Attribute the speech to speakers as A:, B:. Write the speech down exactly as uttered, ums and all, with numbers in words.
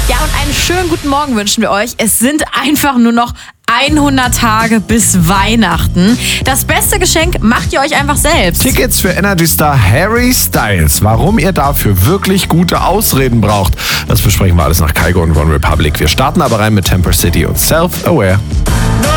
A: Ja, und einen schönen guten Morgen wünschen wir euch. Es sind einfach nur noch hundert Tage bis Weihnachten. Das beste Geschenk macht ihr euch einfach selbst.
B: Tickets für Energy Star Harry Styles. Warum ihr dafür wirklich gute Ausreden braucht, das besprechen wir alles nach Kygo und One Republic. Wir starten aber rein mit Temper City und Self-Aware.